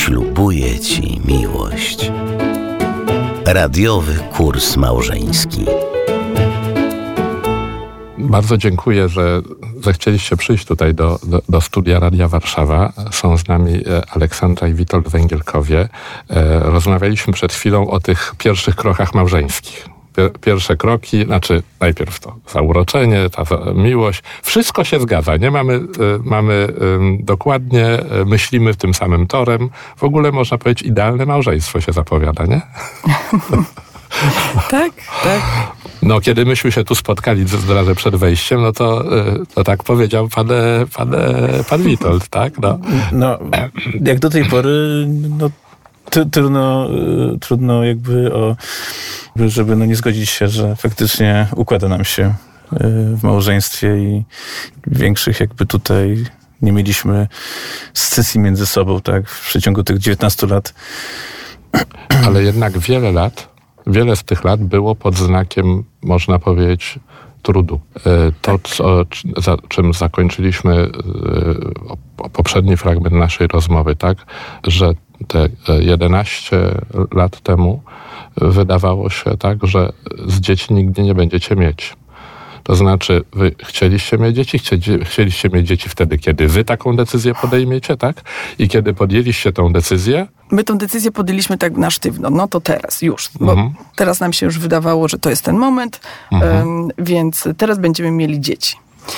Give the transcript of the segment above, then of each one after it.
Ślubuję Ci miłość. Radiowy kurs małżeński. Bardzo dziękuję, że zechcieliście przyjść tutaj do studia Radia Warszawa. Są z nami Aleksandra i Witold Węgielkowie. Rozmawialiśmy przed chwilą o tych pierwszych krokach małżeńskich. Pierwsze kroki, znaczy najpierw to zauroczenie, ta miłość. Wszystko się zgadza, nie? Mamy dokładnie, myślimy tym samym torem. W ogóle można powiedzieć, idealne małżeństwo się zapowiada, nie? Tak. No, kiedy myśmy się tu spotkali zdradzę przed wejściem, no to tak powiedział pan Witold, tak? No, jak do tej pory, no, trudno jakby żeby nie zgodzić się, że faktycznie układa nam się w małżeństwie i większych jakby tutaj nie mieliśmy scysji między sobą, tak, w przeciągu tych 19 lat. Ale jednak wiele z tych lat było pod znakiem, można powiedzieć, trudu. To, czym zakończyliśmy poprzedni fragment naszej rozmowy, tak, że te 11 lat temu wydawało się tak, że z dzieci nigdy nie będziecie mieć. To znaczy, wy chcieliście mieć dzieci, chcieliście mieć dzieci wtedy, kiedy wy taką decyzję podejmiecie, tak? I kiedy podjęliście tą decyzję? My tą decyzję podjęliśmy tak na sztywno. No to teraz, już. Bo teraz nam się już wydawało, że to jest ten moment, więc teraz będziemy mieli dzieci.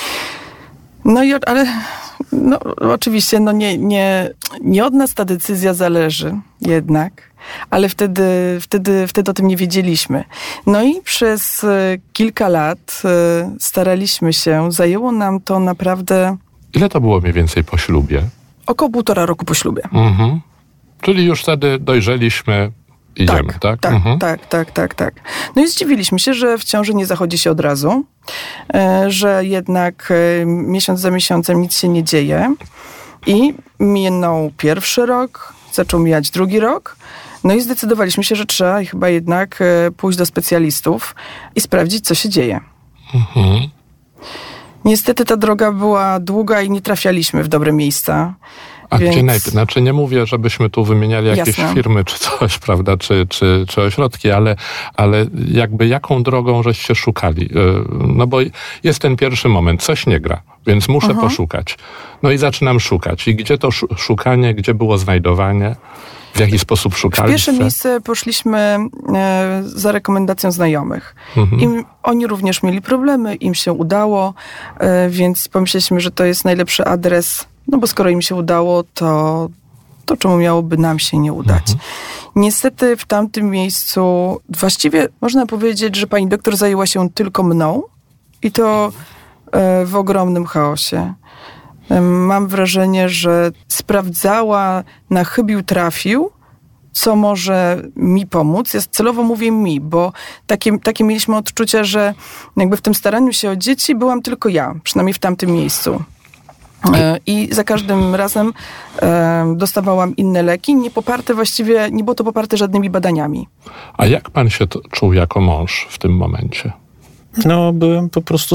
Ale oczywiście nie od nas ta decyzja zależy jednak, ale wtedy o tym nie wiedzieliśmy. No i przez kilka lat staraliśmy się, zajęło nam to naprawdę... Ile to było mniej więcej po ślubie? Około 1,5 roku po ślubie. Czyli już wtedy dojrzeliśmy, idziemy, tak? Tak. No i zdziwiliśmy się, że w ciąży nie zachodzi się od razu, że jednak miesiąc za miesiącem nic się nie dzieje. I minął pierwszy rok, zaczął mijać drugi rok. No i zdecydowaliśmy się, że trzeba chyba jednak pójść do specjalistów i sprawdzić, co się dzieje. Niestety ta droga była długa i nie trafialiśmy w dobre miejsca. A gdzie najpierw? Znaczy nie mówię, żebyśmy tu wymieniali jakieś firmy czy coś, prawda, czy ośrodki, ale jakby jaką drogą żeście szukali? No bo jest ten pierwszy moment, coś nie gra, więc muszę poszukać. No i zaczynam szukać. I gdzie to szukanie, gdzie było znajdowanie? W jaki sposób szukaliście? W pierwsze miejsce poszliśmy za rekomendacją znajomych. Oni również mieli problemy, im się udało, więc pomyśleliśmy, że to jest najlepszy adres. No bo skoro im się udało, to czemu miałoby nam się nie udać? Niestety w tamtym miejscu właściwie można powiedzieć, że pani doktor zajęła się tylko mną i to w ogromnym chaosie. Mam wrażenie, że sprawdzała na chybił trafił, co może mi pomóc. Ja celowo mówię mi, bo takie mieliśmy odczucie, że jakby w tym staraniu się o dzieci byłam tylko ja, przynajmniej w tamtym miejscu. I za każdym razem dostawałam inne leki, nie było to poparte żadnymi badaniami. A jak pan się czuł jako mąż w tym momencie? No, byłem po prostu